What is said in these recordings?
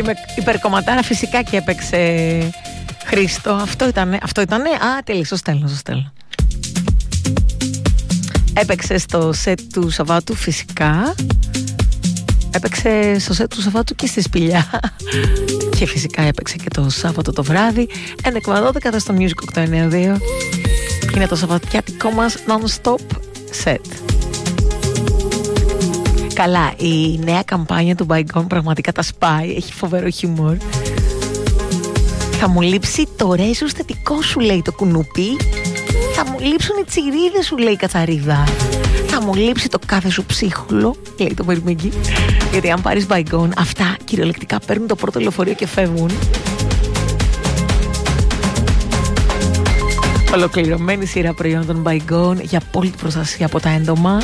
με υπερκομματάρα φυσικά και έπαιξε Χρήστο. Αυτό ήτανε. Α, τέλει, στο στέλνω. Έπαιξε στο σετ του Σαββάτου φυσικά. Έπαιξε στο σετ του Σαββάτου και στη Σπηλιά. Και φυσικά έπαιξε και το Σάββατο το βράδυ. 11:12 στο Music 892. Είναι το σαββατιάτικό μας non-stop set. Καλά, η νέα καμπάνια του Bygone πραγματικά τα σπάει. Έχει φοβερό χιούμορ. Θα μου λείψει το ρέζο θετικό, σου λέει το κουνούπι. Θα μου λείψουν οι τσιρίδες, σου λέει η κατσαρίδα. Θα μου λείψει το κάθε σου ψίχουλο, λέει το Μερμήγκι. Γιατί αν πάρεις Bygone, αυτά κυριολεκτικά παίρνουν το πρώτο λεωφορείο και φεύγουν. Ολοκληρωμένη σειρά προϊόντων Bygone για απόλυτη προστασία από τα έντομα.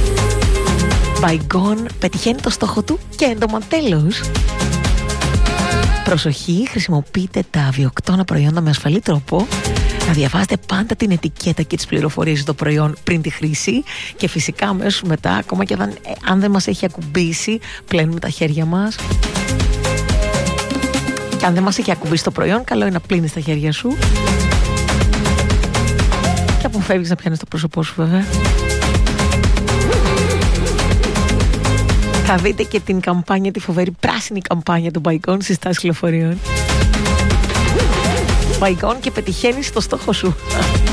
Bygone πετυχαίνει το στόχο του και έντομα τέλος. Προσοχή, χρησιμοποιείτε τα βιοκτώνα προϊόντα με ασφαλή τρόπο. Να διαβάζετε πάντα την ετικέτα και τις πληροφορίες για το προϊόν πριν τη χρήση. Και φυσικά αμέσως μετά, ακόμα και αν δεν μας έχει ακουμπήσει, πλένουμε τα χέρια μας. Και αν δεν μας έχει ακουμπήσει το προϊόν, καλό είναι να πλύνεις τα χέρια σου. Και αποφεύγεις να πιάνεις το πρόσωπό σου, βέβαια. Θα δείτε και την καμπάνια, τη φοβερή πράσινη καμπάνια του Bygone στις στάσεις λεωφορείων. Bygone και πετυχαίνεις το στόχο σου.